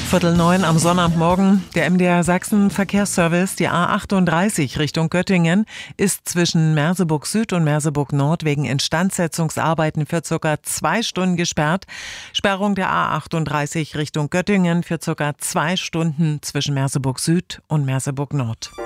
8:45 am Sonnabendmorgen. Der MDR Sachsen Verkehrsservice, die A38 Richtung Göttingen, ist zwischen Merseburg Süd und Merseburg Nord wegen Instandsetzungsarbeiten für ca. 2 Stunden gesperrt. Sperrung der A38 Richtung Göttingen für ca. 2 Stunden zwischen Merseburg Süd und Merseburg Nord.